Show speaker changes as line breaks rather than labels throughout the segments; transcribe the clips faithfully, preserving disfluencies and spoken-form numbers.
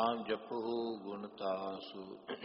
ਨਾਮ ਜਪਹੁ ਗੁਣ ਤਾਸੁ।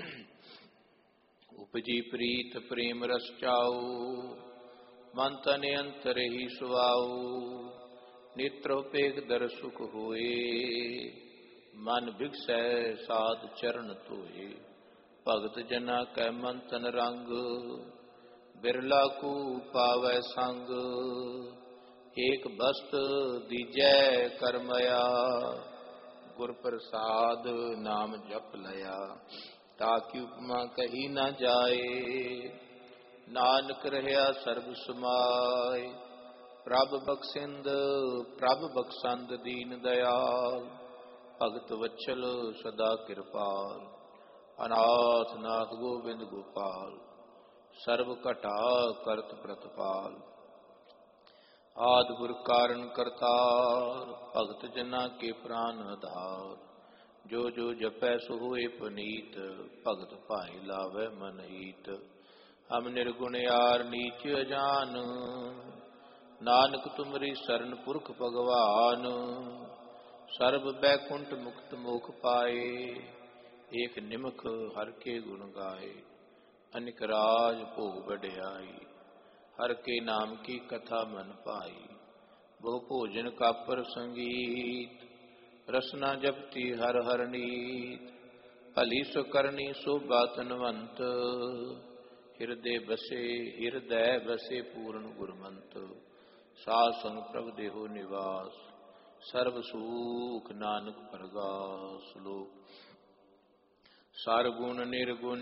ਉਪਜੀ ਪ੍ਰੀਤ ਪ੍ਰੇਮ ਰਸ ਚਾਉ, ਮਨ ਤਨ ਅੰਤਰ ਹੀ ਸੁਆਉ। ਨੇਤ੍ਰ ਪੇਖ ਦਰ ਸੁਖ ਹੋਏ, ਮਨ ਬਿਗਸੈ ਸਾਧ ਚਰਨ ਧੋਏ। ਭਗਤ ਜਨਾ ਕੈ ਮਨ ਤਨ ਰੰਗ, ਬਿਰਲਾ ਕੂ ਪਾਵੈ ਸੰਗ। ਏਕ ਬਸਤ ਦੀਜੈ ਕਰਮਇਆ, ਗੁਰ ਪ੍ਰਸਾਦ ਨਾਮ ਜਪ ਲਿਆ। ਤਾਕਿ ਉਪਮਾ ਕਹੀ ਨਾ ਜਾਏ, ਨਾਨਕ ਰਹਿਆ ਸਰਬ ਸਮਾਏ। ਪ੍ਰਭ ਬਖਸ਼ਿੰਦ ਪ੍ਰਭ ਬਖਸ਼ੰਦ ਦੀਨ ਦਇਆਲ, ਭਗਤ ਵਛਲ ਸਦਾ ਕਿਰਪਾਲ। ਅਨਾਥ ਨਾਥ ਗੋਬਿੰਦ ਗੋਪਾਲ, ਸਰਬ ਘਟਾ ਕਰਤ ਪ੍ਰਤਪਾਲ। ਆਦਿ ਗੁਰ ਕਾਰਨ ਕਰਤਾਰ, ਭਗਤ ਜਨਾ ਕੇ ਪ੍ਰਾਨ ਆਧਾਰ। ਜੋ ਜੋ ਜਪੈ ਸੋ ਹੋਏ ਪੁਨੀਤ, ਭਗਤ ਭਾਏ ਲਾਵੈ ਮਨ ਹੀਤ। ਹਮ ਨਿਰਗੁਣ ਯਾਰ ਨੀਚ ਅਜਾਨ, ਨਾਨਕ ਤੁਮਰੀ ਸਰਨ ਪੁਰਖ ਭਗਵਾਨ। ਸਰਬ ਬੈਕੁੰਠ ਮੁਕਤ ਮੋਖ ਪਾਏ, ਏਕ ਨਿਮਖ ਹਰ ਕੇ ਗੁਣ ਗਾਏ। ਅਨਿਕ ਰਾਜ ਭੋਗ ਵਡਿਆਈ, ਹਰ ਕੇ ਨਾਮ ਕੀ ਕਥਾ ਮਨ ਭਾਈ। ਬਹੁ ਭੋਜਨ ਕਾਪਰ ਸੰਗੀਤ, ਰਸਨਾ ਜਪਤੀ ਹਰ ਹਰ ਨੀਤ। ਭਲੀ ਸੋ ਕਰਨੀ ਸੋਭਾ ਧਨਵੰਤ, ਹਿਰਦੇ ਬਸੇ ਹਿਰਦੈ ਬਸੇ ਪੂਰਨ ਗੁਰਮੰਤ। ਸਾਧ ਸੰਗ ਪ੍ਰਭ ਦੇਹੋ ਨਿਵਾਸ, ਸਰਬ ਸੂਖ ਨਾਨਕ ਪਰਗਾਸ। ਲੋਕ ਸਰਗੁਣ ਨਿਰਗੁਣ